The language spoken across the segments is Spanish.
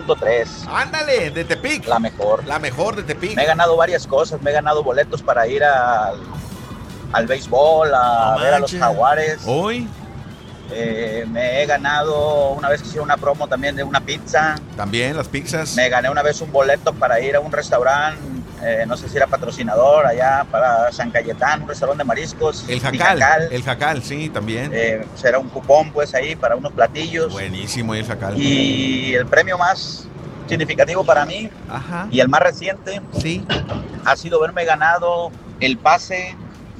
3. Ándale, de Tepic. La mejor. La mejor de Tepic. Me he ganado varias cosas. Me he ganado boletos para ir al béisbol, a ver a los Jaguares. Hoy. Me he ganado una vez que hicieron una promo también de una pizza. También las pizzas. Me gané una vez un boleto para ir a un restaurante, no sé si era patrocinador allá para San Cayetano, un restaurante de mariscos. El Jacal. El Jacal, sí, también. Será un cupón pues ahí para unos platillos. Buenísimo el Jacal. Y el premio más significativo para mí, ajá, y el más reciente, sí, ha sido haberme ganado el pase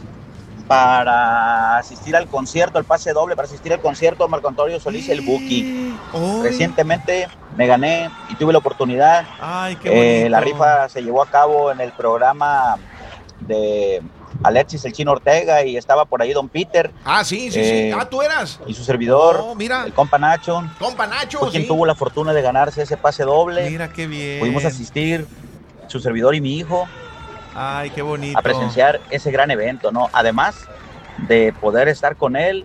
para asistir al concierto, el pase doble para asistir al concierto de Marco Antonio Solís, el Buki. Recientemente me gané y tuve la oportunidad. Ay, qué bonito. La rifa se llevó a cabo en el programa de Alexis el Chino Ortega y estaba por ahí Don Peter. Ah, sí, sí, sí. Ah, ¿tú eras? Y su servidor, mira, el compa Nacho. Compa Nacho, fue quien tuvo la fortuna de ganarse ese pase doble. Mira qué bien. Pudimos asistir, su servidor y mi hijo. Ay, qué bonito. A presenciar ese gran evento, ¿no? Además de poder estar con él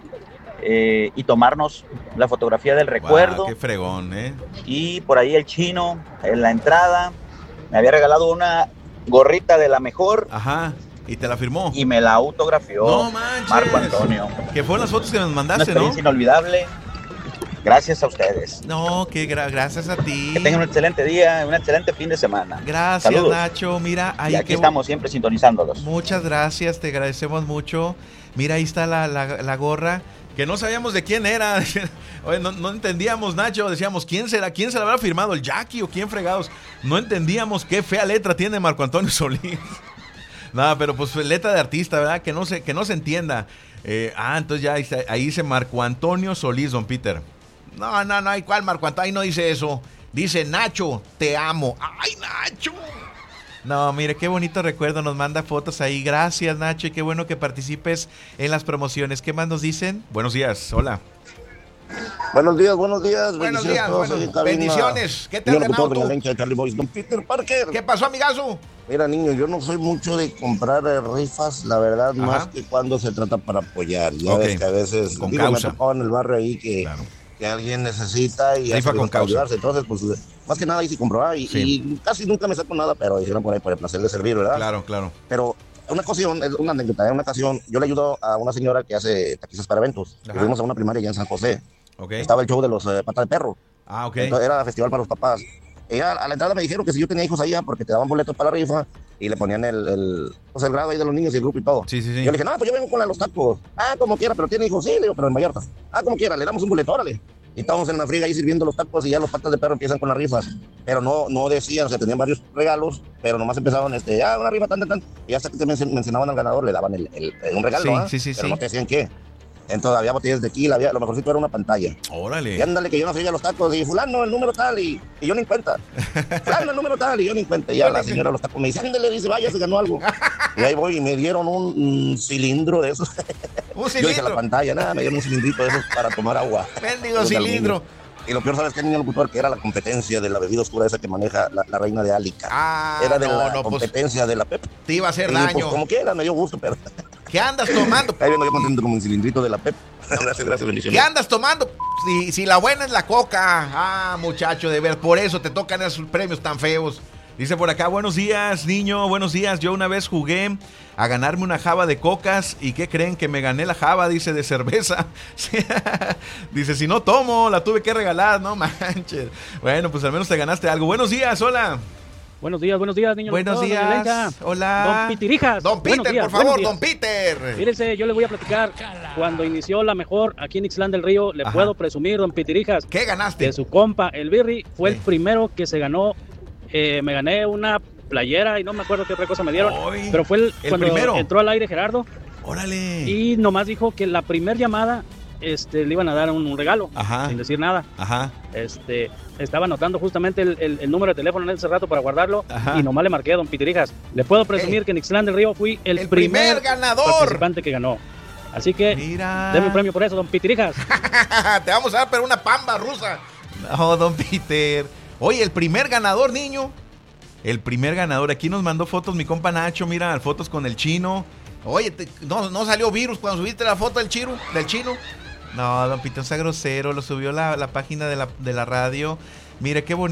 y tomarnos la fotografía del recuerdo. Wow, qué fregón, ¿eh? Y por ahí el Chino, en la entrada, me había regalado una gorrita de la mejor. Ajá. ¿Y te la firmó? Y me la autografió. No manches. Marco Antonio. Que fueron las fotos que nos mandaste, una experiencia inolvidable. Gracias a ustedes. No, que gracias a ti. Que tengan un excelente día, un excelente fin de semana. Gracias, saludos. Nacho. Mira, ahí y aquí estamos siempre sintonizándolos. Muchas gracias, te agradecemos mucho. Mira, ahí está la gorra, que no sabíamos de quién era. Oye, no entendíamos, Nacho. Decíamos, ¿quién será? ¿Quién se la habrá firmado? ¿El Jackie o quién fregados? No entendíamos qué fea letra tiene Marco Antonio Solís. Nada, pero pues letra de artista, ¿verdad? Que no se entienda. Entonces ya ahí dice Marco Antonio Solís, don Peter. No, ¿cuál Marco Antonio? Ahí no dice eso. Dice, Nacho, te amo. ¡Ay, Nacho! No, mire, qué bonito recuerdo. Nos manda fotos ahí. Gracias, Nacho, y qué bueno que participes en las promociones. ¿Qué más nos dicen? Buenos días, hola. Buenos días, buenos días. Buenos días, bendiciones. ¿Qué te has ganado tú? Don Peter Parker. ¿Qué pasó, amigazo? Mira, niño, yo no soy mucho de comprar rifas, la verdad, más que cuando se trata para apoyar. Ya ves que a veces con causa. Me tocó en el barrio ahí que alguien necesita y rifa con causa. Ayudarse. Entonces, pues, más que nada ahí sí compro. Y casi nunca me saco nada, pero dijeron por ahí por el placer de servir, ¿verdad? Claro. Pero una anécdota, en una ocasión, yo le ayudo a una señora que hace taquizas para eventos. Fuimos a una primaria allá en San José. Estaba el show de los patas de perro. Entonces era festival para los papás. Ella, a la entrada me dijeron que si yo tenía hijos allá, porque te daban boletos para la rifa y le ponían el grado ahí de los niños y el grupo y todo. Sí. Yo le dije, no, pues yo vengo con los tacos. Como quiera, pero tiene hijos. Sí, le digo, pero en Vallarta. Como quiera, le damos un boleto, órale. Y estábamos en la friga ahí sirviendo los tacos y ya los patas de perro empiezan con las rifas. Pero no decían, o sea, tenían varios regalos, pero nomás empezaban, una rifa tan. Y hasta que te mencionaban al ganador, le daban un regalo, Sí. Pero no te decían qué. Entonces había botellas de tequila, lo mejorcito era una pantalla. Órale. Y ándale, que yo no freía los tacos, y fulano, el número tal, y yo ni en cuenta. Fulano, el número tal, y yo ni en cuenta. Y ya la señora los tacos me dice, ándale, dice, vaya, se ganó algo. Y ahí voy, y me dieron un cilindro de esos. ¿Un cilindro? Yo dije la pantalla, me dieron un cilindrito de esos para tomar agua. Mendigo cilindro. Y lo peor, ¿sabes qué, niño locutor? Que era la competencia de la bebida oscura esa que maneja la reina de Álica. Era de la competencia de la Pep. Te iba a hacer y daño. Pues, como quiera, me dio gusto, pero... ¿Qué andas tomando? Ahí vengo yo contento como un cilindrito de la Pep. Gracias, bendiciones. ¿Qué andas tomando? Si la buena es la coca. Muchacho, de ver, por eso te tocan esos premios tan feos. Dice por acá, buenos días, niño, buenos días. Yo una vez jugué a ganarme una java de cocas. ¿Y qué creen? Que me gané la java, dice, de cerveza. Dice, si no tomo, la tuve que regalar, no manches. Bueno, pues al menos te ganaste algo. Buenos días, hola. Buenos días, niños. Buenos días. Hola. Don Pitirijas. Don Peter, por favor, don Peter. Fíjense, yo les voy a platicar. Cuando inició la mejor aquí en Ixtlán del Río, le puedo presumir, don Pitirijas. ¿Qué ganaste? De su compa, el Birri, fue el primero que se ganó. Me gané una playera y no me acuerdo qué otra cosa me dieron. Pero fue cuando primero entró al aire Gerardo. Órale. Y nomás dijo que la primer llamada le iban a dar un regalo, sin decir nada. Estaba anotando justamente el número de teléfono en ese rato para guardarlo. Y nomás le marqué a don Pitirijas. Le puedo presumir que en Ixtlán del Río fui el primer ganador participante que ganó. Así que deme un premio por eso, don Pitirijas. Te vamos a dar pero una pamba rusa. No, don Peter. Oye, el primer ganador, niño. El primer ganador. Aquí nos mandó fotos mi compa Nacho. Mira, fotos con el chino. Oye, no salió virus cuando subiste la foto del chino. No, don Peter, sea grosero. Lo subió la página de la radio. Mire, qué bonito.